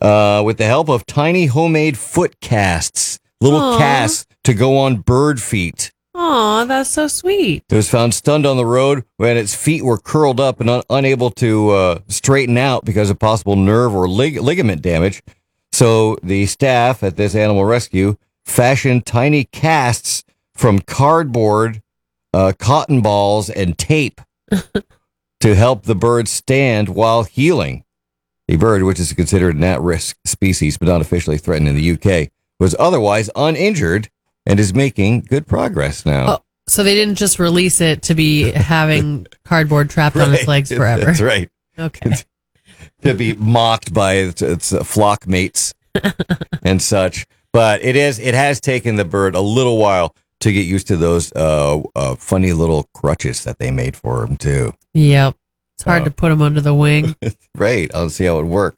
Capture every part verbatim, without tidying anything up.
uh, with the help of tiny homemade foot casts, little Aww. casts to go on bird feet. Aw, that's so sweet. It was found stunned on the road when its feet were curled up and un- unable to uh, straighten out because of possible nerve or lig- ligament damage. So the staff at this animal rescue fashioned tiny casts from cardboard, uh, cotton balls, and tape to help the bird stand while healing. The bird, which is considered an at-risk species but not officially threatened in the U K, was otherwise uninjured and is making good progress now. Oh, so they didn't just release it to be having cardboard trapped right. on its legs forever. That's right. Okay. To be mocked by its, its uh, flock mates and such. But it is. It has taken the bird a little while to get used to those uh, uh, funny little crutches that they made for him, too. Yep. It's hard Uh, to put them under the wing. Right. I'll see how it works.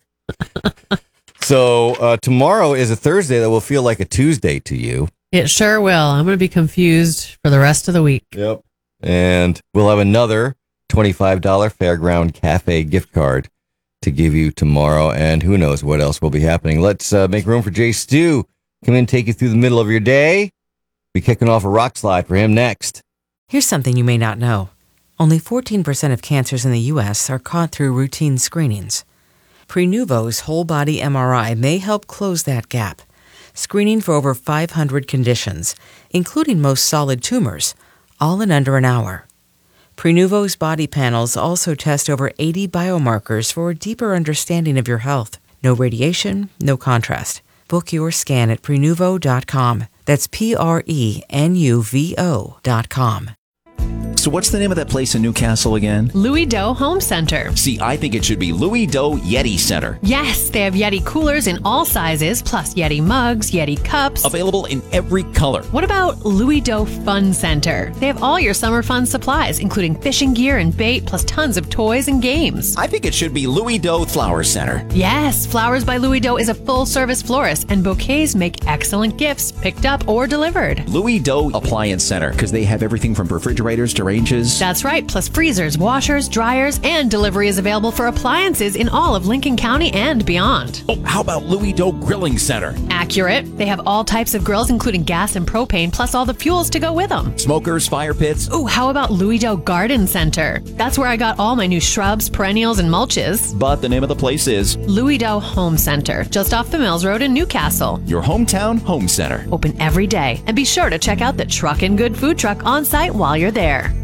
So uh, tomorrow is a Thursday that will feel like a Tuesday to you. It sure will. I'm going to be confused for the rest of the week. Yep. And we'll have another twenty-five dollars Fairground Cafe gift card to give you tomorrow. And who knows what else will be happening. Let's uh, make room for Jay Stu. Come in and take you through the middle of your day. Be kicking off a rock slide for him next. Here's something you may not know. Only fourteen percent of cancers in the U S are caught through routine screenings. Prenuvo's whole-body M R I may help close that gap, screening for over five hundred conditions, including most solid tumors, all in under an hour. Prenuvo's body panels also test over eighty biomarkers for a deeper understanding of your health. No radiation, no contrast. Book your scan at Prenuvo dot com. That's P R E N U V O dot com. So what's the name of that place in Newcastle again? Louis Doe Home Center. See, I think it should be Louis Doe Yeti Center. Yes, they have Yeti coolers in all sizes, plus Yeti mugs, Yeti cups. Available in every color. What about Louis Doe Fun Center? They have all your summer fun supplies, including fishing gear and bait, plus tons of toys and games. I think it should be Louis Doe Flower Center. Yes, Flowers by Louis Doe is a full-service florist, and bouquets make excellent gifts, picked up or delivered. Louis Doe Appliance Center, because they have everything from refrigerators to ranges. That's right, plus freezers, washers, dryers, and delivery is available for appliances in all of Lincoln County and beyond. Oh, how about Louis Doe Grilling Center? Accurate. They have all types of grills, including gas and propane, plus all the fuels to go with them. Smokers, fire pits. Ooh, how about Louis Doe Garden Center? That's where I got all my new shrubs, perennials, and mulches. But the name of the place is Louis Doe Home Center, just off the Mills Road in Newcastle. your hometown home center. Open every day. And be sure to check out the Truckin' Good food truck on site while you're there.